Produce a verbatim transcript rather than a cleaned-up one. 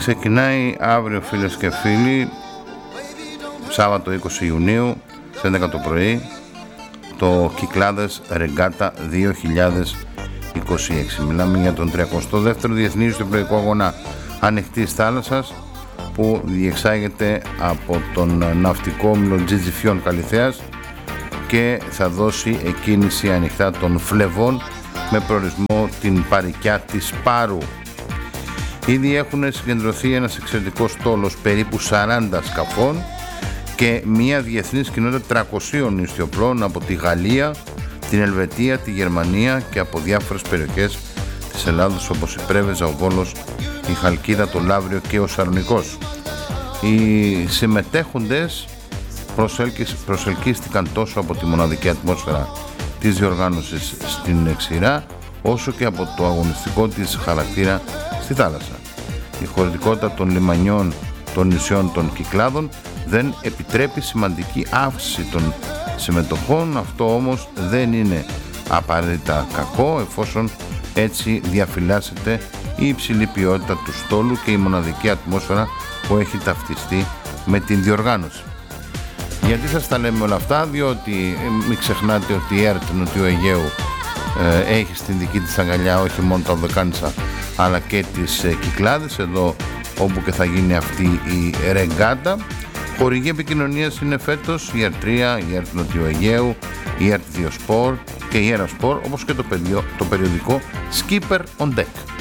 Ξεκινάει αύριο, φίλες και φίλοι, Σάββατο είκοσι Ιουνίου, στις έντεκα το πρωί, το Κυκλάδες Ρεγκάτα δύο χιλιάδες είκοσι έξι. Μιλάμε για τον τριακοστό δεύτερο Διεθνή Ιστιοπλοϊκό Αγώνα Ανοιχτής Θάλασσας, που διεξάγεται από τον ναυτικό όμιλο Τζιτζιφιών Καλιθέας και θα δώσει εκκίνηση ανοιχτά των Φλεβών με προορισμό την παροικιά της Πάρου. Ήδη έχουν συγκεντρωθεί ένας εξαιρετικός στόλος περίπου σαράντα σκαφών και μια διεθνής κοινότητα τριακοσίων ιστιοπλών από τη Γαλλία, την Ελβετία, τη Γερμανία και από διάφορες περιοχές της Ελλάδος, όπως η Πρέβεζα, ο Βόλος, η Χαλκίδα, το Λαύριο και ο Σαλονικός. Οι συμμετέχοντες προσελκύστηκαν τόσο από τη μοναδική ατμόσφαιρα της διοργάνωσης στην ξηρά, όσο και από το αγωνιστικό της χαρακτήρα στη θάλασσα. Η χωρητικότητα των λιμανιών των νησιών των Κυκλάδων δεν επιτρέπει σημαντική αύξηση των συμμετοχών. Αυτό όμως δεν είναι απαραίτητα κακό, εφόσον έτσι διαφυλάσσεται η υψηλή ποιότητα του στόλου και η μοναδική ατμόσφαιρα που έχει ταυτιστεί με την διοργάνωση. Γιατί σας τα λέμε όλα αυτά? Διότι μην ξεχνάτε ότι η ΕΡΤ Νοτιού Αιγαίου ε, έχει στην δική της αγκαλιά όχι μόνο τα Οδεκάνησα αλλά και τις ε, Κυκλάδες, εδώ όπου και θα γίνει αυτή η ρεγκάτα. Χορηγή επικοινωνίας είναι φέτος η ΕΡΤ τρία, η ΕΡΤ Νοτιού Αιγαίου, η ΕΡΤ δύο Σπορ και η ΕΡΑ Σπορ, όπως και το, περιο, το περιοδικό Skipper on Deck.